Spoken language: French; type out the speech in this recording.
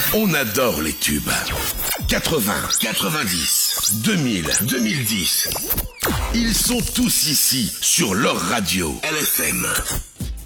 On adore les tubes. 80, 90, 2000, 2010. Ils sont tous ici sur leur radio. LFM.